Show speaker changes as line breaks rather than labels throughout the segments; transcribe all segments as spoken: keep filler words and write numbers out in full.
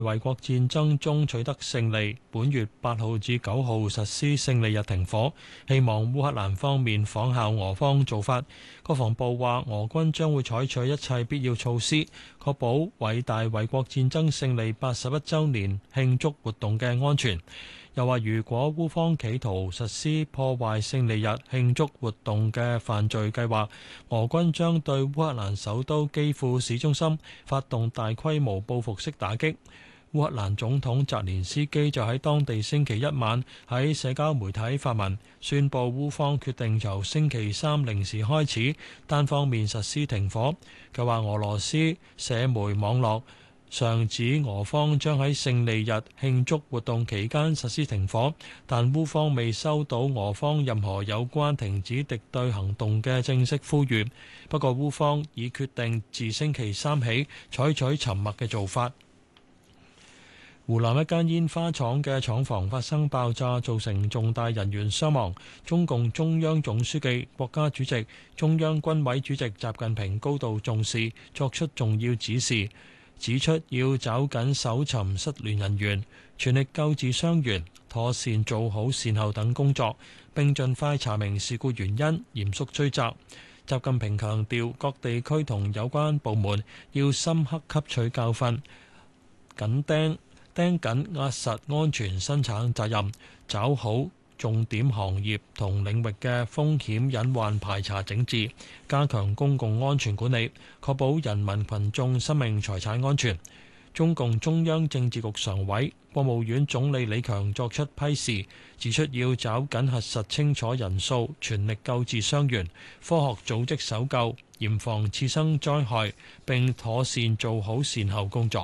衛國戰爭中取得勝利，本月八號至九號實施勝利日停火，希望烏克蘭方面仿效俄方做法。國防部話，俄軍將會採取一切必要措施，確保偉大衛國戰爭勝利八十一週年慶祝活動嘅安全。又話，如果烏方企圖實施破壞勝利日慶祝活動嘅犯罪計劃，俄軍將對烏克蘭首都基輔市中心發動大規模報復式打擊。烏克蘭總統澤連斯基就喺當地星期一晚喺社交媒體發文，宣布烏方決定由星期三零時開始單方面實施停火。佢話俄羅斯社媒網絡上指俄方將喺勝利日慶祝活動期間實施停火，但烏方未收到俄方任何有關停止敵對行動嘅正式呼籲。不過烏方已決定自星期三起採取沉默嘅做法。湖南一間煙花廠嘅廠房發生爆炸，造成重大人員傷亡。中共中央總書記、國家主席、中央軍委主席習近平高度重視，作出重要指示，指出要抓緊搜尋失聯人員，全力救治傷員，妥善做好善後等工作，並盡快查明事故原因，嚴肅追責。習近平強調，各地區同有關部門要深刻吸取教訓，緊盯盯緊壓實安全生產責任，抓好重點行業同領域嘅風險隱患排查整治，加強公共安全管理，確保人民群眾生命財產安全。中共中央政治局常委、國務院總理李強作出批示，指出要抓緊核實清楚人數，全力救治傷員，科學組織搜救，嚴防次生災害，並妥善做好善後工作。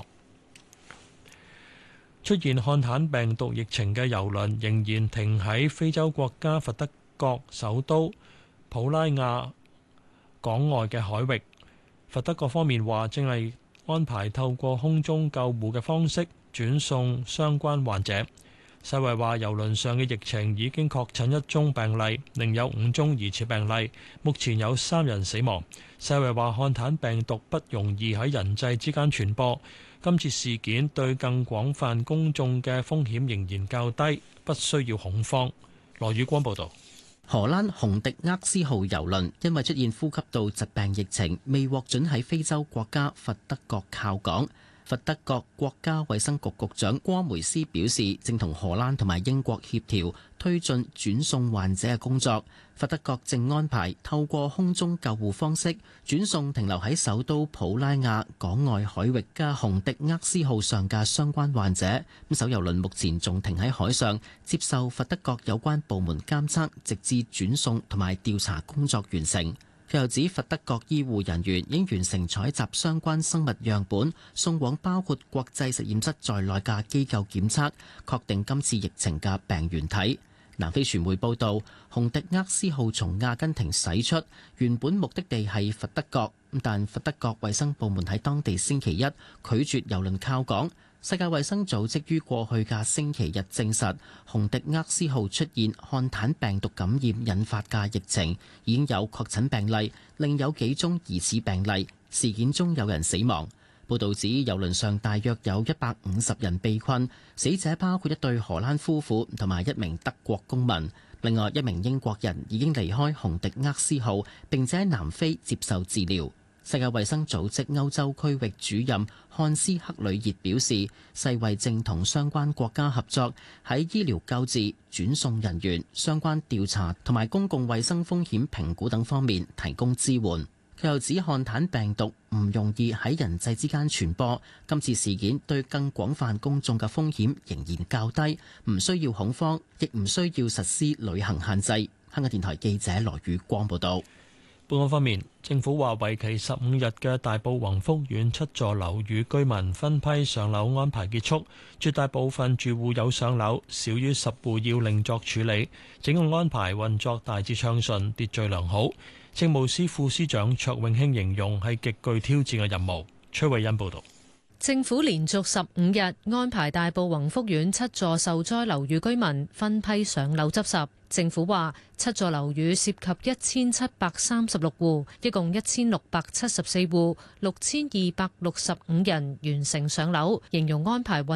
出現漢坦病毒疫情嘅郵輪仍然停喺非洲國家佛得角首都普拉亞港外嘅海域。佛得角方面話，正係安排透過空中救護嘅方式轉送相關患者。世衛話，郵輪上嘅疫情已經確診一宗病例，另有五宗疑似病例，目前有三人死亡。世衛話，漢坦病毒不容易喺人際之間傳播。今次事件對更廣泛公眾嘅風險仍然較低，不需要恐慌。羅宇光報導。
荷蘭洪迪厄斯號郵輪因為出現呼吸道疾病疫情，未獲准喺非洲國家佛得角靠港。佛得角國家衛生局局長戈梅斯表示，正同荷蘭同埋英國協調推進轉送患者嘅工作。佛得角正安排透過空中救護方式轉送停留喺首都普拉亞港外海域嘅洪迪厄斯號上嘅相關患者。咁艘郵輪目前仲停喺海上，接受佛得角有關部門監測，直至轉送同埋調查工作完成。佢又指，佛得角醫護人員已經完成採集相關生物樣本，送往包括國際實驗室在內嘅機構檢測，確定今次疫情嘅病原體。南非傳媒報道，洪迪厄斯號從阿根廷駛出，原本目的地係佛得角，但佛得角衛生部門喺當地星期一拒絕郵輪靠港。世界衛生組織於過去嘅星期日證實，洪迪厄斯號出現漢坦病毒感染引發嘅疫情，已經有確診病例，另有幾宗疑似病例，事件中有人死亡。報導指，郵輪上大約有一百五十人被困，死者包括一對荷蘭夫婦同埋一名德國公民。另外一名英國人已經離開洪迪厄斯號，並且喺南非接受治療。世界衛生組織歐洲區域主任漢斯克里熱表示，世衛正同相關國家合作，喺醫療救治、轉送人員、相關調查同埋公共衛生風險評估等方面提供支援。佢又指，漢坦病毒唔容易喺人際之間傳播，今次事件對更廣泛公眾嘅風險仍然較低，唔需要恐慌，亦唔需要實施旅行限制。香港電台記者羅宇光報道。
本港方面，政府話為期十五日嘅大埔宏福苑七座樓宇居民分批上樓安排結束，絕大部分住戶有上樓，少於十戶要另作處理。整個安排運作大致暢順，秩序良好。政務司副司長卓永興形容係極具挑戰嘅任務。崔慧欣報導。
政府連續十五日安排大埔宏福苑七座受災樓宇居民分批上樓執拾。政府話，七座樓宇涉及一千七百三十六戶，一共一千六百七十四戶，六千二百六十五人完成上樓，形容安排